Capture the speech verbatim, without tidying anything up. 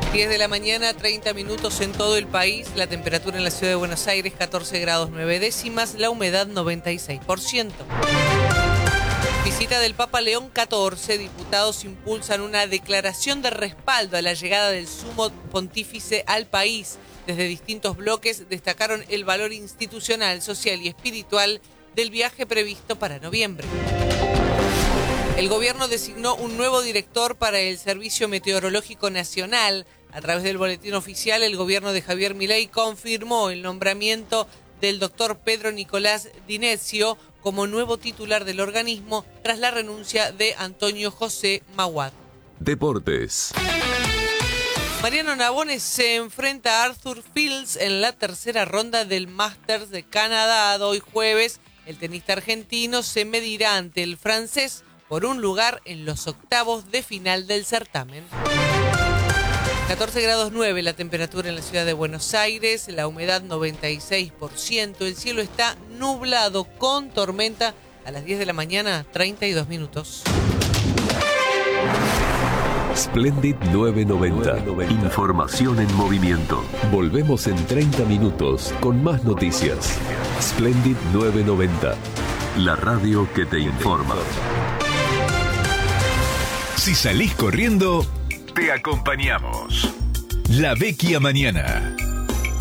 diez de la mañana, treinta minutos en todo el país. La temperatura en la ciudad de Buenos Aires, catorce grados nueve décimas. La humedad, noventa y seis por ciento. Visita del Papa León catorce. Diputados impulsan una declaración de respaldo a la llegada del sumo pontífice al país. Desde distintos bloques destacaron el valor institucional, social y espiritual del viaje previsto para noviembre. El gobierno designó un nuevo director para el Servicio Meteorológico Nacional. A través del boletín oficial, el gobierno de Javier Milei confirmó el nombramiento del doctor Pedro Nicolás Dinezio como nuevo titular del organismo tras la renuncia de Antonio José Maguad. Deportes. Mariano Nabone se enfrenta a Arthur Fields en la tercera ronda del Masters de Canadá. Hoy jueves, el tenista argentino se medirá ante el francés por un lugar en los octavos de final del certamen. catorce grados nueve la temperatura en la ciudad de Buenos Aires, la humedad noventa y seis por ciento, el cielo está nublado con tormenta. A las diez de la mañana, treinta y dos minutos. Splendid novecientos noventa. Información en movimiento. Volvemos en treinta minutos con más noticias. Splendid novecientos noventa. La radio que te informa. Si salís corriendo, te acompañamos. La Vecchia Mañana.